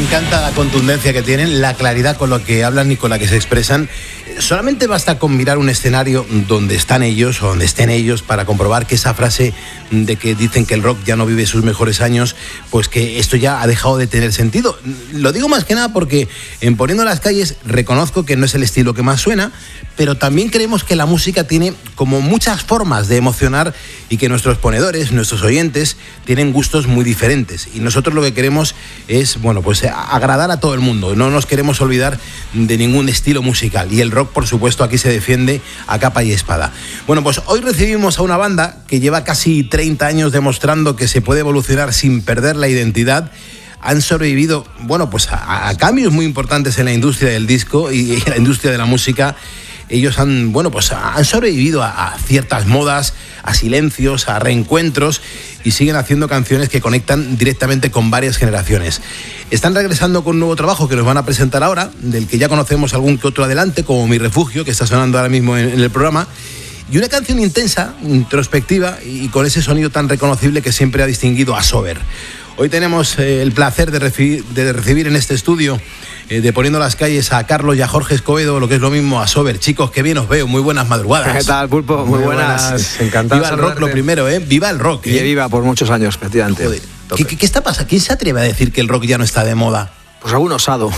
encanta la contundencia que tienen, la claridad con la que hablan y con la que se expresan. Solamente basta con mirar un escenario donde están ellos o donde estén ellos para comprobar que esa frase de que dicen que el rock ya no vive sus mejores años, pues que esto ya ha dejado de tener sentido. Lo digo más que nada porque en Poniendo las Calles reconozco que no es el estilo que más suena, pero también creemos que la música tiene como muchas formas de emocionar y que nuestros ponedores, nuestros oyentes, tienen gustos muy diferentes. Y nosotros lo que queremos es, bueno, pues agradar a todo el mundo. No nos queremos olvidar de ningún estilo musical. Y el rock, por supuesto, aquí se defiende a capa y espada. Bueno, pues hoy recibimos a una banda que lleva casi 30 años demostrando que se puede evolucionar sin perder la identidad. Han sobrevivido, bueno, pues a cambios muy importantes en la industria del disco y en la industria de la música. Ellos han sobrevivido a ciertas modas, a silencios, a reencuentros y siguen haciendo canciones que conectan directamente con varias generaciones. Están regresando con un nuevo trabajo que nos van a presentar ahora, del que ya conocemos algún que otro adelante, como Mi Refugio, que está sonando ahora mismo en el programa, y una canción intensa, introspectiva y con ese sonido tan reconocible que siempre ha distinguido a Sober. Hoy tenemos el placer de recibir en este estudio de Poniendo las Calles a Carlos y a Jorge Escobedo, lo que es lo mismo a Sober. Chicos, qué bien os veo, muy buenas madrugadas. ¿Qué tal, Pulpo? Muy buenas. Encantado. Viva el rock lo primero, Viva el rock. Y viva por muchos años, efectivamente. ¿Qué está pasando? ¿Quién se atreve a decir que el rock ya no está de moda? Pues algún osado.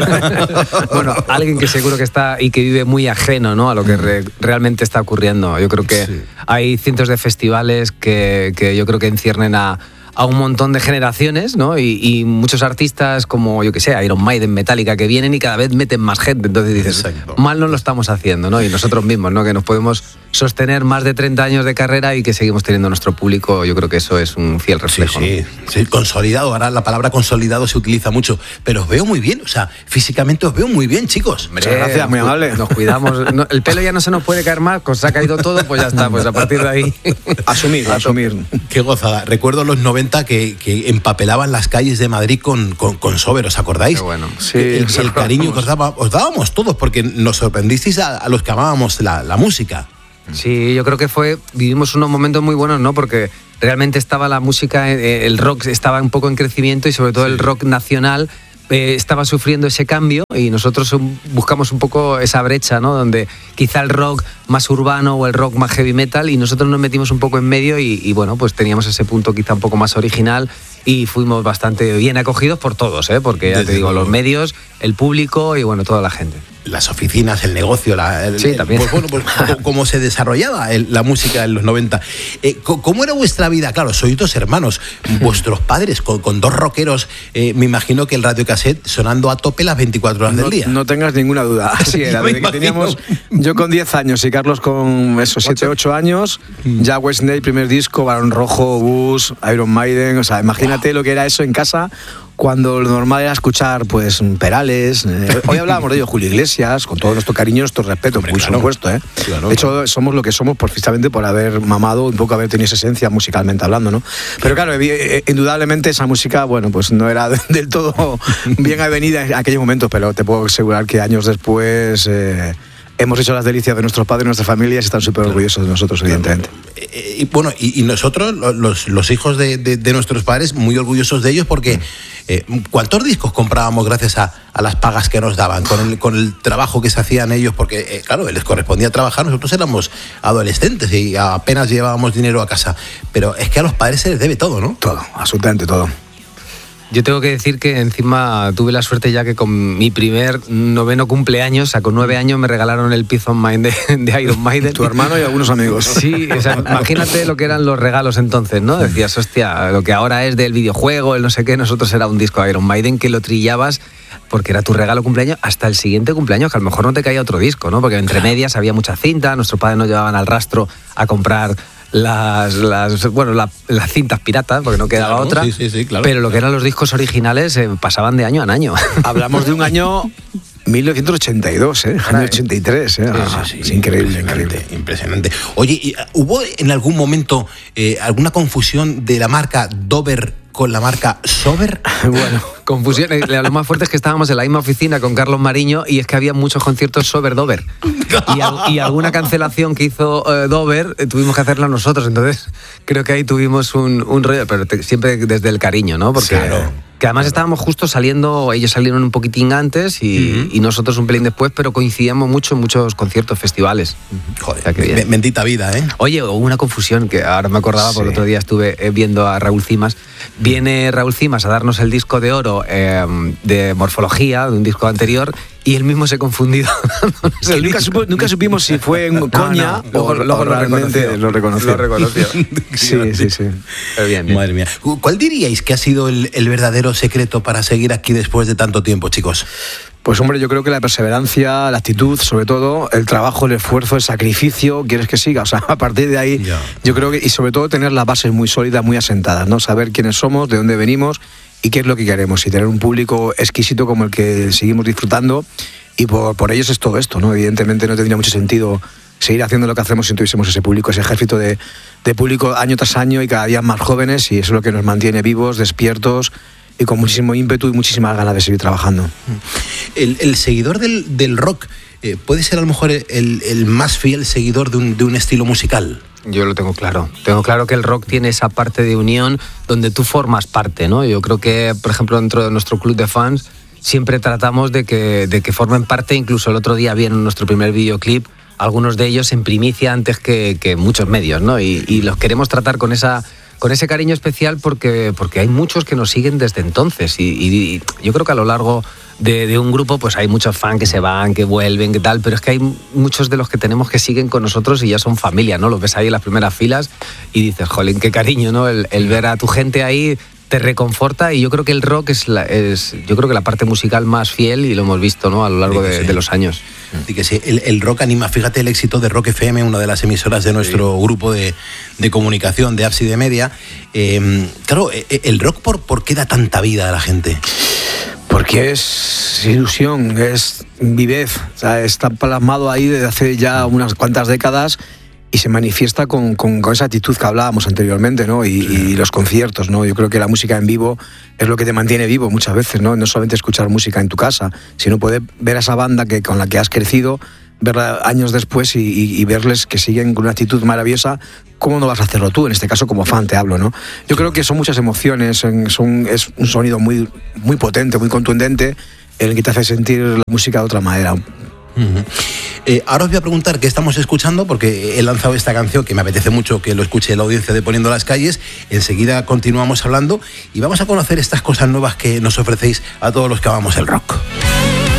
Bueno, alguien que seguro que está y que vive muy ajeno, ¿no?, a lo que realmente está ocurriendo. Yo creo que hay cientos de festivales que yo creo que enciernen a un montón de generaciones, ¿no? Y muchos artistas como, yo que sé, Iron Maiden, Metallica, que vienen y cada vez meten más gente. Entonces dices, exacto, mal no lo estamos haciendo, ¿no? Y nosotros mismos, ¿no?, que nos podemos sostener más de 30 años de carrera y que seguimos teniendo nuestro público. Yo creo que eso es un fiel reflejo. Sí, consolidado. Ahora la palabra consolidado se utiliza mucho, pero os veo muy bien, o sea, físicamente os veo muy bien, chicos. Muchas gracias, muy amable. Nos cuidamos. No, el pelo ya no se nos puede caer más, pues se ha caído todo, pues ya está, pues a partir de ahí. Asumir. Qué gozada. Recuerdo los 90 que empapelaban las calles de Madrid con Sober, ¿os acordáis? Qué bueno. Sí, el cariño que os dábamos todos, porque nos sorprendisteis a los que amábamos la música. Sí, yo creo que vivimos unos momentos muy buenos, ¿no? Porque realmente estaba la música, el rock estaba un poco en crecimiento y sobre todo el rock nacional estaba sufriendo ese cambio y nosotros buscamos un poco esa brecha, ¿no?, donde quizá el rock más urbano o el rock más heavy metal, y nosotros nos metimos un poco en medio y bueno, pues teníamos ese punto quizá un poco más original y fuimos bastante bien acogidos por todos, porque ya te digo, los medios, el público y bueno, toda la gente. Las oficinas, el negocio, también. Cómo se desarrollaba la música en los 90. ¿Cómo era vuestra vida? Claro, sois dos hermanos, vuestros padres con dos rockeros, me imagino que el radiocassette sonando a tope las 24 horas del día. No tengas ninguna duda, así era. Desde que teníamos, yo con 10 años y Carlos con esos 7, 8 años, ya Westney, primer disco, Barón Rojo, Bush, Iron Maiden, o sea, imagínate lo que era eso en casa, cuando lo normal era escuchar, pues, Perales. Hoy hablábamos de ello, Julio Iglesias, con todo nuestro cariño, nuestro respeto, por supuesto, Claro, de hecho, somos lo que somos precisamente por haber mamado, un poco haber tenido esa esencia musicalmente hablando, ¿no? Pero claro, indudablemente esa música, bueno, pues no era del todo bien avenida en aquellos momentos, pero te puedo asegurar que años después hemos hecho las delicias de nuestros padres y nuestras familias y están súper orgullosos de nosotros, evidentemente. Y bueno, y nosotros, los hijos de nuestros padres, muy orgullosos de ellos porque ¿cuántos discos comprábamos gracias a las pagas que nos daban, con el trabajo que se hacían ellos? Porque, claro, les correspondía trabajar, nosotros éramos adolescentes y apenas llevábamos dinero a casa. Pero es que a los padres se les debe todo, ¿no? Todo, absolutamente todo. Yo tengo que decir que encima tuve la suerte ya que con mi primer 9º cumpleaños, o sea, con 9 años me regalaron el Peace of Mind de Iron Maiden. Tu hermano y algunos amigos. Sí, o sea, imagínate lo que eran los regalos entonces, ¿no? Decías, hostia, lo que ahora es del videojuego, el no sé qué, nosotros era un disco de Iron Maiden que lo trillabas porque era tu regalo cumpleaños hasta el siguiente cumpleaños, que a lo mejor no te caía otro disco, ¿no? Porque entre medias había mucha cinta, nuestros padres nos llevaban al rastro a comprar las cintas piratas, porque no quedaba otra, sí, claro. Pero lo que eran los discos originales pasaban de año en año. Hablamos de un año 1982, año 83, Sí, es increíble, impresionante. Oye, ¿hubo en algún momento alguna confusión de la marca Dover con la marca Sober? Bueno, confusión. Lo más fuerte es que estábamos en la misma oficina con Carlos Mariño y es que había muchos conciertos Sober-Dover. Y alguna cancelación que hizo Dover tuvimos que hacerla nosotros. Entonces, creo que ahí tuvimos un rollo, pero siempre desde el cariño, ¿no? Porque claro. Que además estábamos justo saliendo, ellos salieron un poquitín antes y nosotros un pelín después, pero coincidíamos mucho en muchos conciertos, festivales. Joder, o sea, bendita vida, ¿eh? Oye, hubo una confusión que ahora me acordaba, porque el otro día estuve viendo a Raúl Cimas. Viene Raúl Cimas a darnos el disco de oro de Morfología, de un disco anterior, y él mismo se confundió. Nunca supimos si fue en coña o realmente lo reconoció. Sí. Pero bien. Madre mía. ¿Cuál diríais que ha sido el verdadero secreto para seguir aquí después de tanto tiempo, chicos? Pues hombre, yo creo que la perseverancia, la actitud, sobre todo, el trabajo, el esfuerzo, el sacrificio, quieres que siga. O sea, a partir de ahí, yo creo que, y sobre todo tener las bases muy sólidas, muy asentadas, ¿no? Saber quiénes somos, de dónde venimos y qué es lo que queremos. Y tener un público exquisito como el que seguimos disfrutando. Y por ellos es todo esto, ¿no? Evidentemente no tendría mucho sentido seguir haciendo lo que hacemos si no tuviésemos ese público, ese ejército de público año tras año y cada día más jóvenes, y eso es lo que nos mantiene vivos, despiertos y con muchísimo ímpetu y muchísimas ganas de seguir trabajando. El seguidor del rock puede ser a lo mejor el más fiel seguidor de un estilo musical. Yo lo tengo claro. Tengo claro que el rock tiene esa parte de unión donde tú formas parte, ¿no? Yo creo que, por ejemplo, dentro de nuestro club de fans siempre tratamos de que formen parte. Incluso el otro día vieron nuestro primer videoclip, algunos de ellos en primicia antes que muchos medios, ¿no? Y los queremos tratar con ese cariño especial porque hay muchos que nos siguen desde entonces y yo creo que a lo largo de un grupo pues hay muchos fans que se van, que vuelven, que tal, pero es que hay muchos de los que tenemos que siguen con nosotros y ya son familia, ¿no? Los ves ahí en las primeras filas y dices, jolín, qué cariño, ¿no? El ver a tu gente ahí te reconforta, y yo creo que el rock es yo creo que la parte musical más fiel, y lo hemos visto, ¿no? A lo largo de los años. Y que sí, el rock anima. Fíjate el éxito de Rock FM, una de las emisoras de nuestro grupo de comunicación de Ábside Media. Claro, el rock, ¿por qué da tanta vida a la gente? Porque es ilusión, es vivez, o sea, está plasmado ahí desde hace ya unas cuantas décadas y se manifiesta con esa actitud que hablábamos anteriormente, ¿no? Y los conciertos, ¿no? Yo creo que la música en vivo es lo que te mantiene vivo muchas veces, ¿no? No solamente escuchar música en tu casa, sino poder ver a esa banda con la que has crecido, verla años después y verles que siguen con una actitud maravillosa. ¿Cómo no vas a hacerlo tú? En este caso, como fan te hablo, ¿no? Yo creo que son muchas emociones, es un sonido muy, muy potente, muy contundente, en el que te hace sentir la música de otra manera. Ahora os voy a preguntar qué estamos escuchando, porque he lanzado esta canción que me apetece mucho que lo escuche la audiencia de Poniendo las Calles. Enseguida continuamos hablando y vamos a conocer estas cosas nuevas que nos ofrecéis a todos los que amamos el rock.